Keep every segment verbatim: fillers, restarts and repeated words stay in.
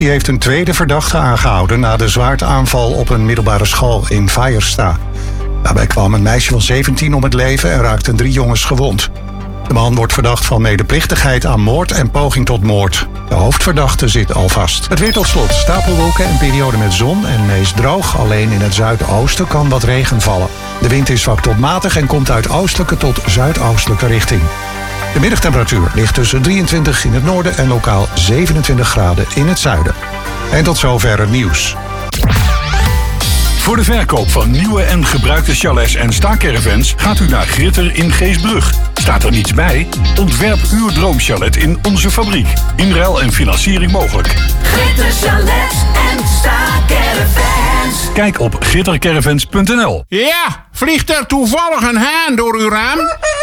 Die heeft een tweede verdachte aangehouden na de zwaardaanval op een middelbare school in Vajrsta. Daarbij kwam een meisje van zeventien om het leven en raakten drie jongens gewond. De man wordt verdacht van medeplichtigheid aan moord en poging tot moord. De hoofdverdachte zit al vast. Het weer tot slot. Stapelwolken en periode met zon en meest droog. Alleen in het zuidoosten kan wat regen vallen. De wind is zwak tot matig en komt uit oostelijke tot zuidoostelijke richting. De middagtemperatuur ligt tussen drieëntwintig in het noorden en lokaal zevenentwintig graden in het zuiden. En tot zover het nieuws. Voor de verkoop van nieuwe en gebruikte chalets en staakervens gaat u naar Gritter in Geesbrug. Staat er niets bij? Ontwerp uw droomchalet in onze fabriek. Inruil en financiering mogelijk. Gritter Chalets en staakervens. Kijk op grittercaravans punt n l. Ja, vliegt er toevallig een haan door uw raam?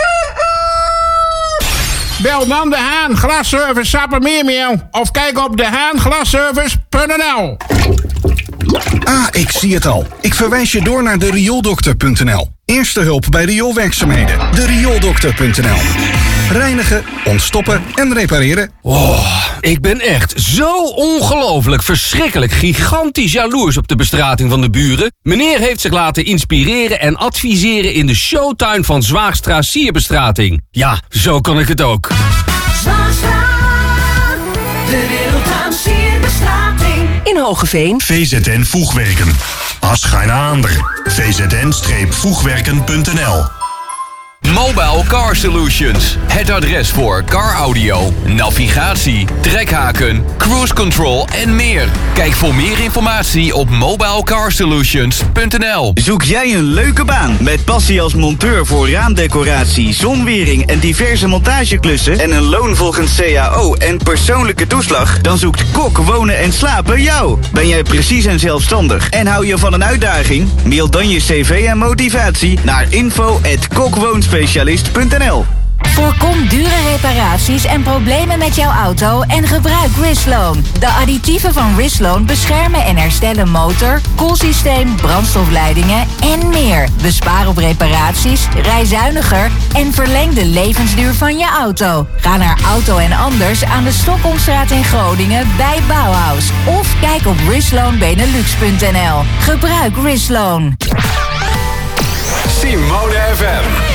Bel dan de Haan Glasservice Sappemeermeeuw of kijk op de haan glasservice punt n l. Ah, ik zie het al. Ik verwijs je door naar de riooldokter punt n l. Eerste hulp bij rioolwerkzaamheden. de riooldokter punt n l. Reinigen, ontstoppen en repareren. Oh, ik ben echt zo ongelooflijk, verschrikkelijk, gigantisch jaloers op de bestrating van de buren. Meneer heeft zich laten inspireren en adviseren in de showtuin van Zwaagstra Sierbestrating. Ja, zo kan ik het ook. Zwaagstra, de wereld aan sierbestrating. In Hoogeveen. V Z N Voegwerken. Als geen ander. V Z N voegwerken punt n l. Mobile Car Solutions. Het adres voor car audio, navigatie, trekhaken, cruise control en meer. Kijk voor meer informatie op mobile car solutions punt n l. Zoek jij een leuke baan met passie als monteur voor raamdecoratie, zonwering en diverse montageklussen en een loon volgens C A O en persoonlijke toeslag? Dan zoekt Kok Wonen en Slapen jou. Ben jij precies en zelfstandig en hou je van een uitdaging? Mail dan je cv en motivatie naar info at kokwoonspecialist punt n l. Voorkom dure reparaties en problemen met jouw auto en gebruik Risloan. De additieven van Risloan beschermen en herstellen motor, koelsysteem, brandstofleidingen en meer. Bespaar op reparaties, rij zuiniger en verleng de levensduur van je auto. Ga naar Auto en Anders aan de Stockholmstraat in Groningen bij Bauhaus. Of kijk op risloan benelux punt n l. Gebruik Risloan. Simone F M.